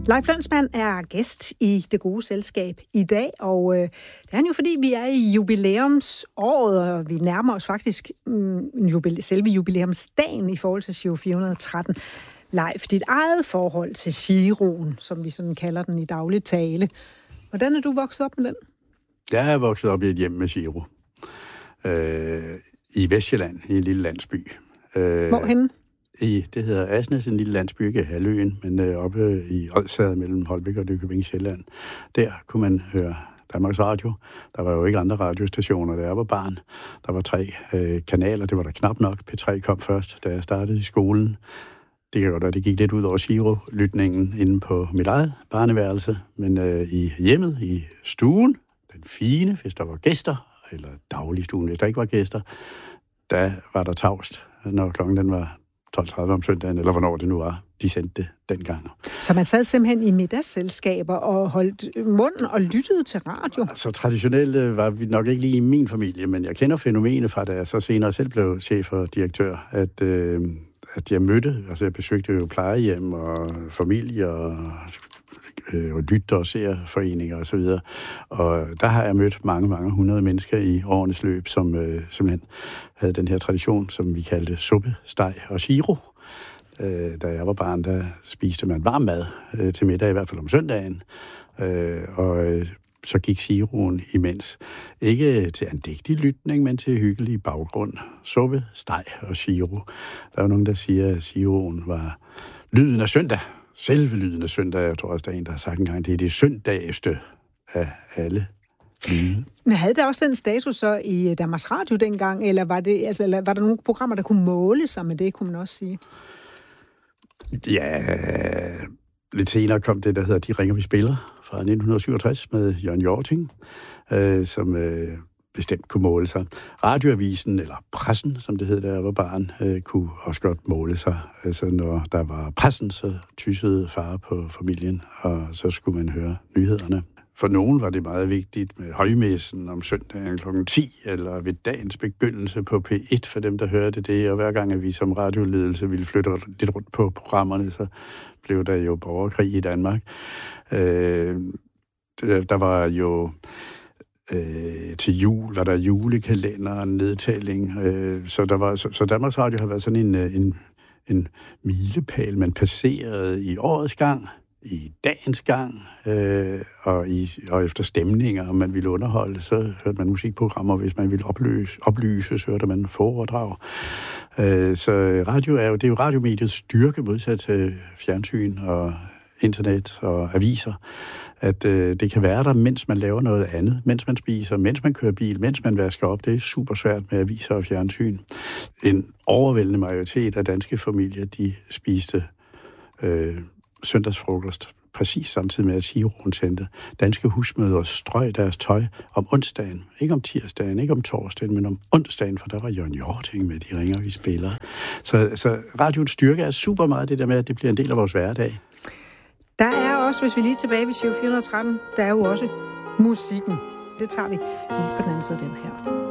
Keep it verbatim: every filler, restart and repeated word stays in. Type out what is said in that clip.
Leif Lønsmand er gæst i Det Gode Selskab i dag, og øh, det er han jo, fordi vi er i jubilæumsåret, og vi nærmer os faktisk mm, jubilea- selve jubilæumsdagen i forhold til Giro fire hundrede og tretten. Leif, dit eget forhold til Giroen, som vi sådan kalder den i daglig tale. Hvordan er du vokset op med den? Jeg er vokset op i et hjem med Giro. Øh, I Vestjylland, i en lille landsby. Øh, Hvorhenne? I, det hedder Asnes, en lille landsby, ikke halvøen, men øh, oppe i Odsherred mellem Holbæk og Nykøbing Sjælland. Der kunne man høre Danmarks Radio. Der var jo ikke andre radiostationer, da jeg var barn. Der var tre øh, kanaler, det var der knap nok. P tre kom først, da jeg startede i skolen. Det kan godt være, det gik lidt ud over Giro-lytningen inde på mit eget barneværelse, men øh, i hjemmet, i stuen, den fine, hvis der var gæster, eller dagligstuen, hvis der ikke var gæster, der var der tavst, når klokken den var tolv tredive om søndagen, eller hvornår det nu var, de sendte det dengang. Så man sad simpelthen i middagsselskaber og holdt munden og lyttede til radio? Så traditionelt var vi nok ikke lige i min familie, men jeg kender fænomenet fra, da jeg så senere selv blev chef og direktør, at, øh, at jeg mødte, altså jeg besøgte jo plejehjem og familier og, øh, og lytter og seerforeninger og så videre. Og der har jeg mødt mange, mange hundrede mennesker i årenes løb, som øh, simpelthen havde den her tradition, som vi kaldte suppe, steg og Giro. Øh, da jeg var barn, der spiste man varm mad øh, til middag, i hvert fald om søndagen. Øh, og øh, så gik Giroen imens. Ikke til andægtig lytning, men til hyggelig baggrund. Suppe, steg og Giro. Der er jo nogen, der siger, at Giroen var lyden af søndag. Selve lyden af søndag. Jeg tror også, der er en, der har sagt engang, det er det søndageste af alle lyde. Men havde der også den status så i Danmarks Radio dengang, eller var, det, altså, eller var der nogle programmer, der kunne måle sig med det, kunne man også sige? Ja, lidt senere kom det, der hedder De ringer, vi spiller, fra nitten syvogtres med Jørgen Hjorting, øh, som øh, bestemt kunne måle sig. Radioavisen, eller pressen, som det hed, da jeg var barn, øh, kunne også godt måle sig. Altså, når der var pressen, så tyssede far på familien, og så skulle man høre nyhederne. For nogen var det meget vigtigt med højmessen om søndagen klokken ti, eller ved dagens begyndelse på P et, for dem, der hørte det. Og hver gang, at vi som radioledelse ville flytte lidt rundt på programmerne, så blev der jo borgerkrig i Danmark. Øh, der var jo øh, til jul, var der julekalender og nedtælling. Øh, så, der var, så, så Danmarks Radio har været sådan en, en, en milepæl, man passerede i årets gang, i dagens gang, øh, og, i, og efter stemninger, om man ville underholde, så hørte man musikprogrammer. Hvis man ville oplyse, oplyse så hørte man foredrag. Øh, så radio er jo, det er jo radiomediets styrke, modsat til fjernsyn og internet og aviser, at øh, det kan være der, mens man laver noget andet, mens man spiser, mens man kører bil, mens man vasker op. Det er super svært med aviser og fjernsyn. En overvældende majoritet af danske familier, de spiste øh, søndagsfrokost, præcis samtidig med, at Giroen sendte. Danske husmødre strøg deres tøj om onsdagen. Ikke om tirsdagen, ikke om torsdagen, men om onsdagen, for der var Jørgen Hjorting med De ringer, vi spiller. Så, så radioens styrke er super meget det der med, at det bliver en del af vores hverdag. Der er også, hvis vi lige er tilbage ved Giro fire hundrede og tretten, der er jo også musikken. Det tager vi lige på den anden side af den her.